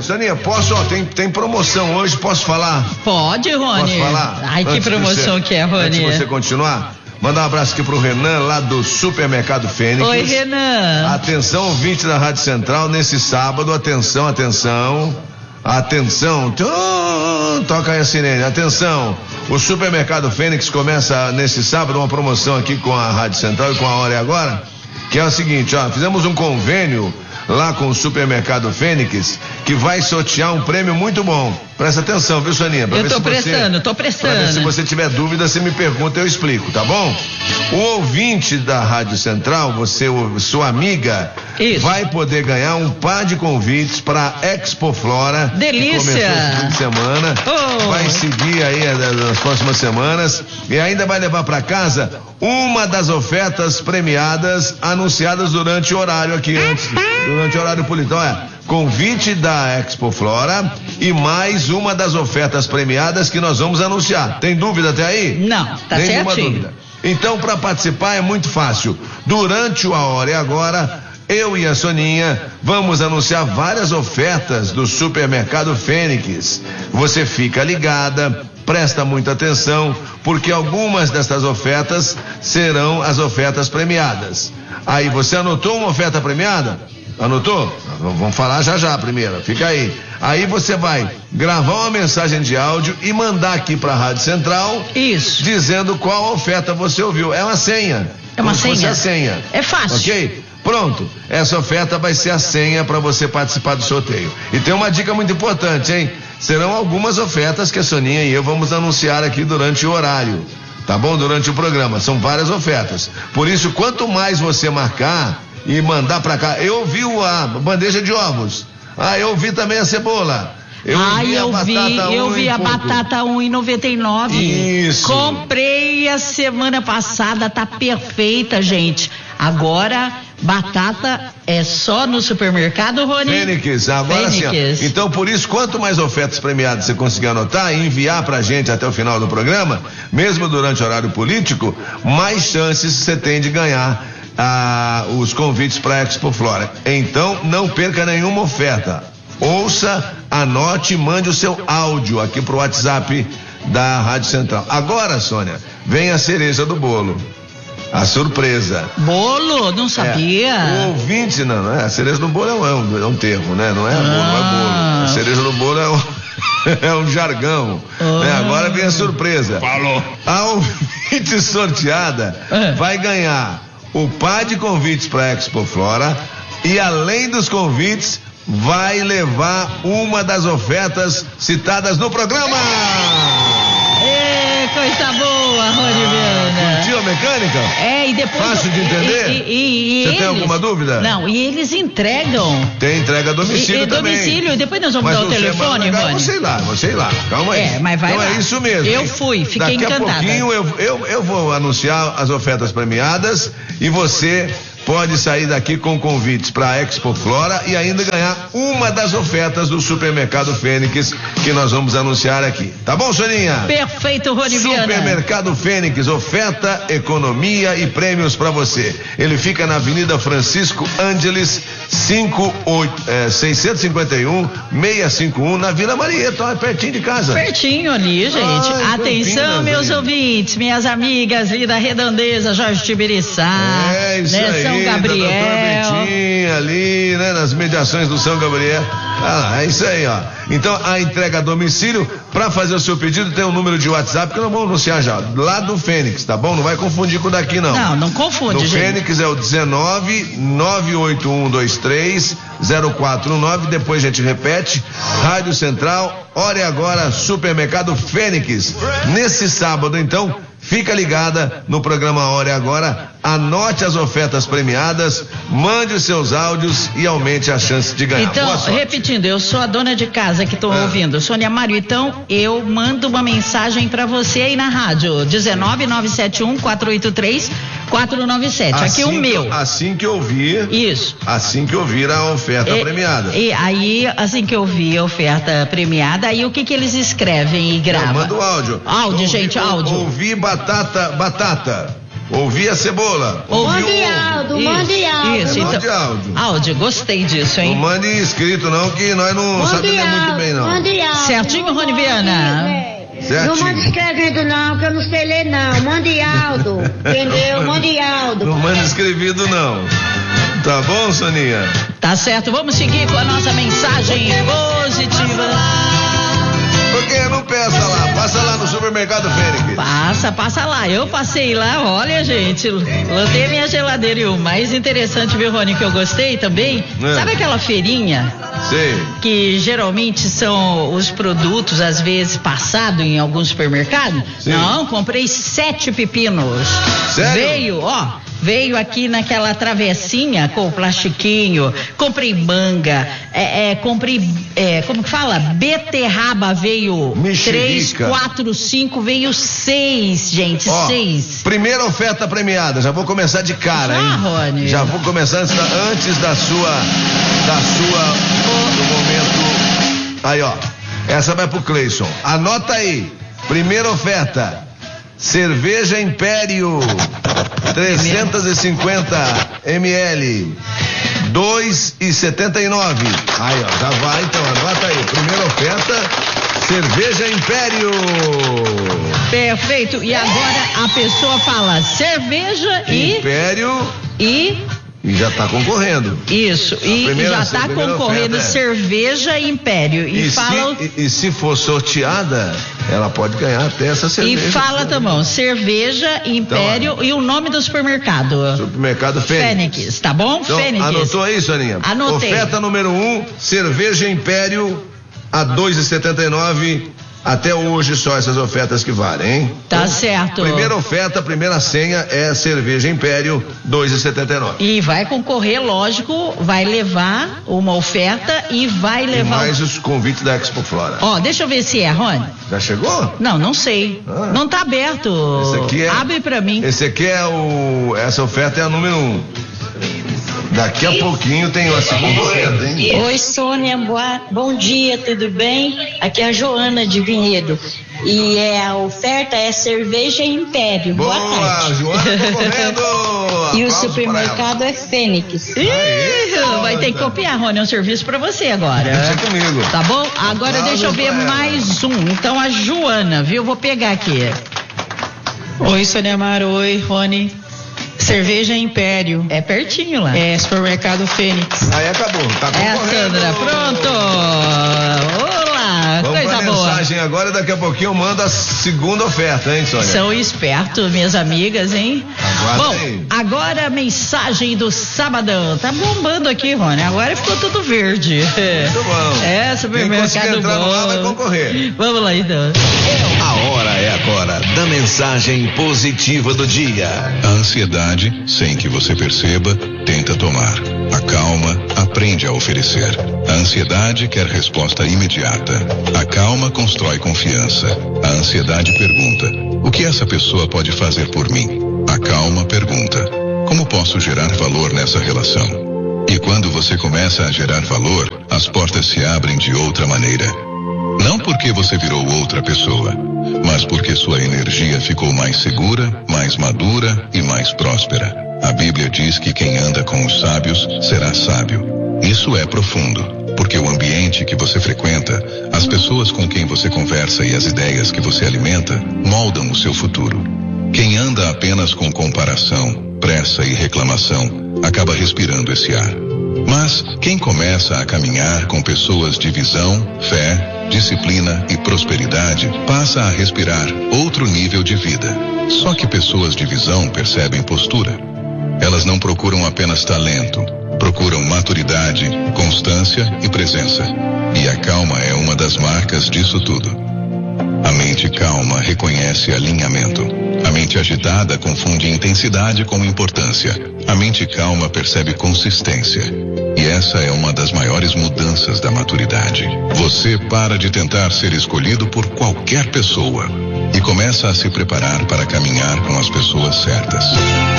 Soninha, posso, ó, tem promoção hoje, posso falar? Pode, Rony. Posso falar? Ai, que promoção que é, Rony. Antes de você continuar, mandar um abraço aqui pro Renan, lá do Supermercado Fênix. Oi, Renan. Atenção, ouvinte da Rádio Central, nesse sábado, atenção. Toca aí a sirene, atenção. O Supermercado Fênix começa nesse sábado uma promoção aqui com a Rádio Central e com a Hora e Agora, que é o seguinte, ó, fizemos um convênio lá com o Supermercado Fênix, que vai sortear um prêmio muito bom. Presta atenção, viu, Soninha? Eu tô prestando. Pra ver se você tiver dúvida, você me pergunta, eu explico, tá bom? O ouvinte da Rádio Central, você, sua amiga, isso, vai poder ganhar um par de convites para Expo Flora. Delícia! Que começou esse fim de semana. Vai seguir aí nas próximas semanas e ainda vai levar para casa uma das ofertas premiadas anunciadas durante o horário aqui antes, durante o horário político. Então convite da Expo Flora e mais uma das ofertas premiadas que nós vamos anunciar. Tem dúvida até aí? Não, tá Nenhuma certinho. dúvida. Então, para participar é muito fácil. Durante o A Hora e Agora, eu e a Soninha vamos anunciar várias ofertas do Supermercado Fênix. Você fica ligada, presta muita atenção, porque algumas dessas ofertas serão as ofertas premiadas. Aí, você anotou uma oferta premiada? Anotou? Vamos falar já a primeira, fica aí. Aí você vai gravar uma mensagem de áudio e mandar aqui pra Rádio Central. Isso. Dizendo qual oferta você ouviu. É uma senha. É uma senha? Como se fosse a senha. É fácil. Ok? Pronto. Essa oferta vai ser a senha para você participar do sorteio. E tem uma dica muito importante, hein? Serão algumas ofertas que a Soninha e eu vamos anunciar aqui durante o horário. Tá bom? Durante o programa. São várias ofertas. Por isso, quanto mais você marcar e mandar pra cá. Eu vi a bandeja de ovos. Eu vi também a cebola. Eu vi a batata R$1,99. Isso. Comprei a semana passada, tá perfeita, gente. Agora, batata é só no supermercado, Rony? Fênix, agora sim. Então, por isso, quanto mais ofertas premiadas você conseguir anotar e enviar pra gente até o final do programa, mesmo durante o horário político, mais chances você tem de ganhar os convites para a Expo Flora. Então, não perca nenhuma oferta. Ouça, anote e mande o seu áudio aqui pro WhatsApp da Rádio Central. Agora, Sônia, vem a cereja do bolo. A surpresa. Bolo? Não sabia. O ouvinte, não é? A cereja do bolo é um termo, né? Não é bolo, não é bolo. A cereja do bolo é um jargão. Né? Agora vem a surpresa. Falou. A ouvinte sorteada vai ganhar o par de convites para a Expo Flora e, além dos convites, vai levar uma das ofertas citadas no programa. Coisa boa, Rony Viana. Curtiu a mecânica? E depois... Fácil de entender? Você tem alguma dúvida? Não, e eles entregam. Tem entrega a domicílio também. Domicílio, e depois nós vamos dar o telefone, Rony. Você ir lá, calma aí. Mas vai então lá. É isso mesmo. Eu fui, fiquei encantada. Daqui a pouquinho eu vou anunciar as ofertas premiadas e você pode sair daqui com convites para a Expo Flora e ainda ganhar uma das ofertas do Supermercado Fênix que nós vamos anunciar aqui. Tá bom, Soninha? Perfeito, Rony Viana. Supermercado Fênix, oferta, economia e prêmios para você. Ele fica na Avenida Francisco Ângeles, 651-651, na Vila Marieta, é pertinho de casa. Pertinho ali, gente. Atenção, meus ouvintes, minhas amigas ali da Redondeza, Jorge Tibiriçá. É isso aí. São Gabriel. Betinha, ali, né, nas mediações do São Gabriel. É isso aí, ó. Então, a entrega a domicílio, para fazer o seu pedido, tem um número de WhatsApp que nós vamos anunciar já, lá do Fênix, tá bom? Não vai confundir com o daqui, não. Não confunde, gente. No Fênix é o 19-98123-0419, depois a gente repete, Rádio Central, Hora e Agora, Supermercado Fênix. Nesse sábado, então, fica ligada no programa Hora e Agora, anote as ofertas premiadas, mande os seus áudios e aumente a chance de ganhar. Então, repetindo, eu sou a dona de casa que estou ouvindo, Sônia Mário, então eu mando uma mensagem para você aí na rádio, 19971-483-497, aqui o meu. Assim que ouvir. Isso. Assim que ouvir a oferta premiada. E aí, assim que ouvir a oferta premiada, aí o que eles escrevem e gravam? Manda o áudio. Áudio, gente, áudio. Ouvi batata. Ouvi a cebola. Mande áudio. Isso, então. Mande áudio. Áudio, gostei disso, hein? Não mande escrito não, que nós não sabemos ler muito bem não. Mande áudio. Certinho, Rony Viana? Não mande escrevendo não, que eu não sei ler não. Mande áudio, entendeu? Mande áudio. Não mande escrevido não. Tá bom, Soninha? Tá certo, vamos seguir com a nossa mensagem positiva. Porque não peça lá, passa lá no Supermercado Fênix. Passa lá. Eu passei lá, olha, gente, lotei a minha geladeira. E o mais interessante, viu, Rony, que eu gostei também, sabe aquela feirinha? Sei. Que geralmente são os produtos, às vezes, passados em alguns supermercados? Sim. Não, comprei 7 pepinos. Sério? Veio aqui naquela travessinha com o plastiquinho, comprei manga, comprei, como que fala? Beterraba veio Mexerica. 3, 4, 5, veio 6, gente, 6. Primeira oferta premiada, já vou começar de cara, Já, hein? Rony? Já vou começar antes do momento. Aí, ó, essa vai pro Cleison. Anota aí, primeira oferta, cerveja Império, 350 ml, 2,79. Aí, ó, já vai, então, anota aí, primeira oferta, cerveja Império. Perfeito, e agora a pessoa fala cerveja Império e já tá concorrendo. isso, e já tá concorrendo cerveja Império. E se for sorteada, ela pode ganhar até essa cerveja. E fala também, cerveja Império então, e o nome do supermercado. Supermercado Fênix. Fênix, tá bom? Então, Fênix. Anotou aí, Soninha? Anotei. Oferta número 1, cerveja Império a 2,79. Até hoje só essas ofertas que valem, hein? Tá então, certo. Primeira oferta, primeira senha é cerveja Império, 2,79. E vai concorrer, lógico, vai levar uma oferta e vai levar... E mais os convites da Expo Flora. Ó, deixa eu ver se é, Rony. Já chegou? Não sei. Não tá aberto. Esse aqui é... Abre pra mim. Esse aqui é essa oferta é a número 1. Daqui a pouquinho tem a segunda oferta, hein? Oi, Sônia, bom dia, tudo bem? Aqui é a Joana de Vinhedo. E a oferta é cerveja Império. Boa tarde. Joana, tô correndo. E o supermercado é Fênix. Vai ter que copiar, Rony, é um serviço pra você agora. Deixa comigo. Tá bom? Agora deixa eu ver mais um. Então a Joana, viu? Vou pegar aqui. Oi, Sônia Mara. Oi, Rony. Cerveja Império. É pertinho lá. É, supermercado Fênix. Aí acabou. Tá concorrendo. Sandra, pronto. Olá, vamos coisa pra boa. Mensagem agora, daqui a pouquinho eu mando a segunda oferta, hein, Sônia? São espertos, minhas amigas, hein? Aguarda bom, aí. agora a mensagem do sabadão. Tá bombando aqui, Rony. Agora ficou tudo verde. Muito bom. Supermercado entrar bom. lá vai concorrer. Vamos lá, então. A hora é agora da mensagem positiva do dia. A ansiedade, sem que você perceba, tenta tomar. A calma aprende a oferecer. A ansiedade quer resposta imediata. A calma constrói confiança. A ansiedade pergunta: o que essa pessoa pode fazer por mim? A calma pergunta: como posso gerar valor nessa relação? E quando você começa a gerar valor, as portas se abrem de outra maneira. Não porque você virou outra pessoa, mas porque sua energia ficou mais segura, mais madura e mais próspera. A Bíblia diz que quem anda com os sábios será sábio. Isso é profundo, porque o ambiente que você frequenta, as pessoas com quem você conversa e as ideias que você alimenta moldam o seu futuro. Quem anda apenas com comparação, pressa e reclamação, acaba respirando esse ar. Mas quem começa a caminhar com pessoas de visão, fé, disciplina e prosperidade, passa a respirar outro nível de vida. Só que pessoas de visão percebem postura. Elas não procuram apenas talento, procuram maturidade, constância e presença. E a calma é uma das marcas disso tudo. A mente calma reconhece alinhamento. A mente agitada confunde intensidade com importância. A mente calma percebe consistência. E essa é uma das maiores mudanças da maturidade. Você para de tentar ser escolhido por qualquer pessoa e começa a se preparar para caminhar com as pessoas certas.